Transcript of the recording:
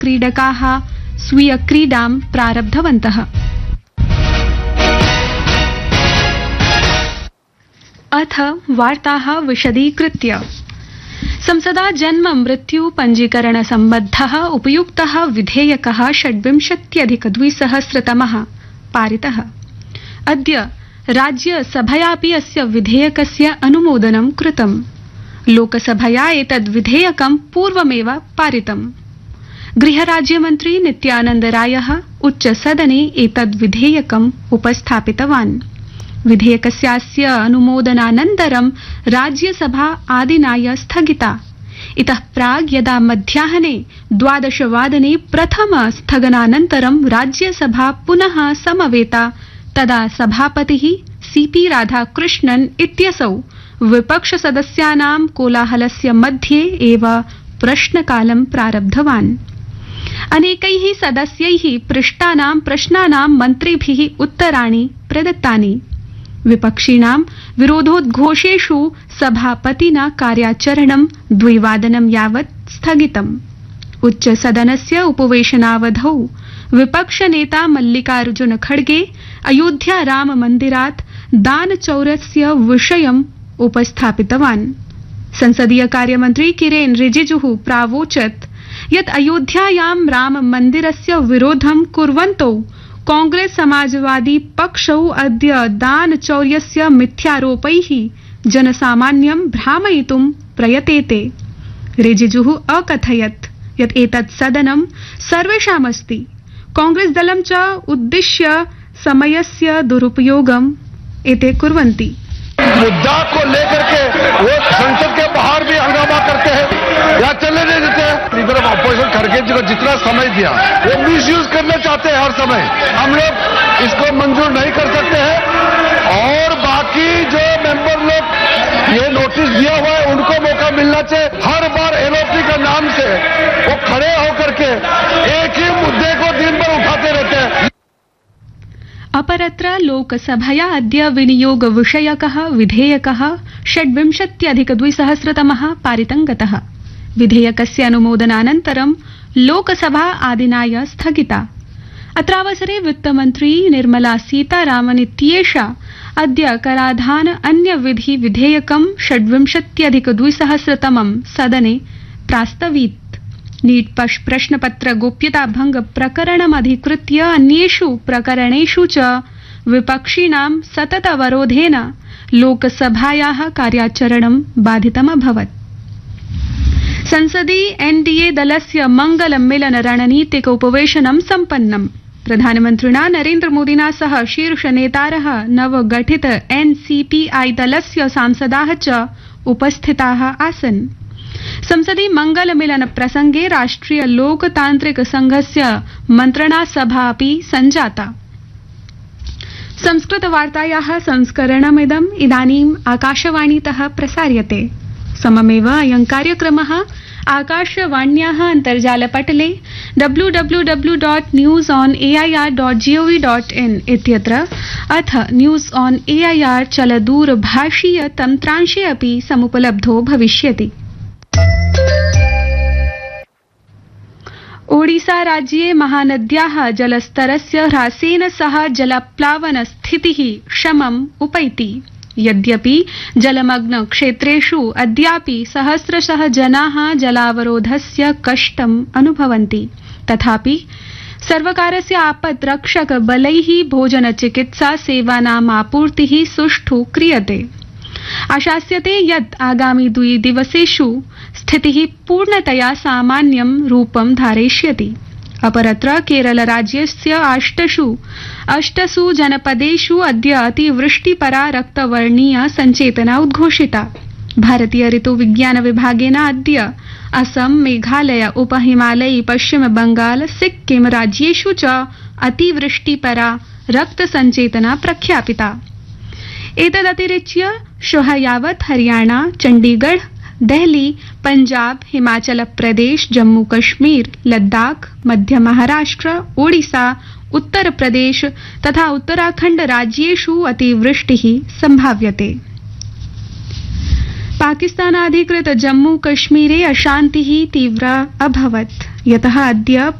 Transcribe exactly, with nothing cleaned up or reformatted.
क्रीडकाः स्वीयक्रीडां प्रारब्धवन्तः। अथ वार्ताः विशदीकृत्य। संसदा जन्म मृत्यु पंजीकरण सम्बद्धः उपयुक्तः विधेयकः षड्विंशत्यधिकद्विसहस्रतमः पारितः। अद्य राज्यसभयापि अस्य विधेयकस्य अनुमोदनं कृतम्। लोकसभया एतद् विधेयकं पूर्वमेव पारितम्। गृहराज्यमन्त्री नित्यानन्द रायः उच्चसदने एतद् विधेयकम् उपस्थापितवान्। विधेयकस्यास्य अनुमोदनानन्तरं राज्यसभा आदिनाय स्थगिता। इतः प्राग् यदा मध्याह्ने द्वादशवादने प्रथम स्थगनानन्तरं राज्यसभा पुनः समवेता तदा सभापतिः सीपी राधाकृष्णन् इत्यसौ विपक्षसदस्यानां कोलाहलस्य मध्ये एव प्रश्नकालं प्रारब्धवान्। अनेकैः सदस्यैः पृष्टानां प्रश्नानां मन्त्रिभिः उत्तराणि प्रदत्तानि। विपक्षिणां विरोधोद्घोषेषु सभापतिना कार्याचरणं द्विवादनं यावत् स्थगितम्। उच्चसदनस्य उपवेशनावधौ विपक्षनेता मल्लिकार्जुन खड़गे अयोध्या राम मन्दिरात् दानचौर्यस्य विषयम् उपस्थापितवान्। संसदीय कार्यमन्त्री किरेन रिजिजुः प्रावोचत् यत् अयोध्यायां राम मन्दिरस्य विरोधं कुर्वन्तौ कांग्रेस समाजवादी पक्षौ अद्य दानचौर्यस्य मिथ्यारोपैः जनसामान्यं भ्रामयितुं प्रयतेते। रिजिजुः अकथयत् यत् एतत् सदनं सर्वेषामस्ति। कांग्रेस दलं च उद्दिश्य समयस्य दुरुपयोगम् एते कुर्वन्ति। मुद्दा को लेकर के वो संसद के बाहर भी हंगामा करते हैं या चलने नहीं देते हैं। लीडर ऑफ अपोजिशन खड़गे जी को जितना समय दिया वो मिसयूज करना चाहते हैं हर समय। हम लोग इसको मंजूर नहीं कर सकते हैं और बाकी जो मेंबर लोग ये नोटिस दिया हुआ है उनको मौका मिलना चाहिए। हर बार एलओपी का नाम से वो खड़े होकर के एक ही मुद्दे को दिन भर उठाते रहते हैं। अपरत्र लोकसभया अद्य विनियोग विषयकः विधेयकः षड्विंशत्यधिकद्विसहस्रतमः पारितं गतः। विधेयकस्य अनुमोदनानन्तरं लोकसभा आदिनाय स्थगिता। अत्रावसरे वित्तमन्त्री निर्मला सीतारामन् इत्येषा अद्य कराधान अन्य विधि विधेयकं षड्विंशत्यधिकद्विसहस्रतमं सदने प्रास्तवीत्। नीट प्रश्नपत्र गोप्यता भंग प्रकरणमधिकृत्य अन्येषु प्रकरणेषु च विपक्षिणां सतत अवरोधेन लोकसभायाः कार्याचरणं बाधितमभवत्। संसदि एनडीए दलस्य मंगलमेलन रणनीतिक उपवेशनं सम्पन्नम्। प्रधानमन्त्रिणा नरेन्द्रमोदिना सह शीर्षनेतारः नवगठित एनसीपीआई दलस्य सांसदाः च उपस्थिताः आसन्। संसदि मंगलमेलन प्रसंगे राष्ट्रिय लोकतांत्रिक संघस्य मंत्रणा सभा अपि संजाता। संस्कृत वार्तायाः संस्करणमिदम् इदानीम् आकाशवाणीतः प्रसार्यते। सममेव अयं कार्यक्रमः आकाशवाण्याः अन्तर्जालपटले W W W dot news on AIR dot gov dot in इत्यत्र अथ न्यूज ऑन एआईआर चलदूरभाषीय तन्त्रांशे अपि समुपलब्धो भविष्यति। ओडिसा राज्ये महानद्याः जलस्तरस्य ह्रासेन सह जलप्लावन स्थितिः शमम् उपैति। यद्यपि जलमग्न क्षेत्रेषु अद्यापि सहस्रशः जनाः जलावरोधस्य कष्टम् अनुभवन्ति, तथापि सर्वकारस्य आपद्रक्षक बलैः भोजन चिकित्सा सेवानाम् आपूर्तिः सुष्ठु क्रियते। आशास्यते यत् आगामि द्विदिवसेषु स्थितिः पूर्णतया सामान्यं रूपं धारयिष्यति। अपरत्र केरल राज्यस्य अष्टसु अष्टसु जनपदेषु अद्य अतिवृष्टिपरा रक्तवर्णीय संचेतना उद्घोषिता। भारतीय ऋतु विज्ञान विभागेन अद्य असम, मेघालय, उपहिमालयी, पश्चिम बंगाल, सिक्किम राज्येषु च अतिवृष्टिपरा रक्त संचेतना प्रख्यापिता। एतदतिरिच्य श्वः यावत् हरियाणा, चंडीगढ़, देहली, पंजाब, हिमाचल प्रदेश, जम्मू कश्मीर, लद्दाख, मध्य महाराष्ट्र, ओडिशा, उत्तर प्रदेश तथा उत्तराखंड राज्येषु अतिवृष्टिः संभाव्यते। पाकिस्तानाधिकृत जम्मू कश्मीरे अशान्तिः तीव्रा अभवत् यतः अद्य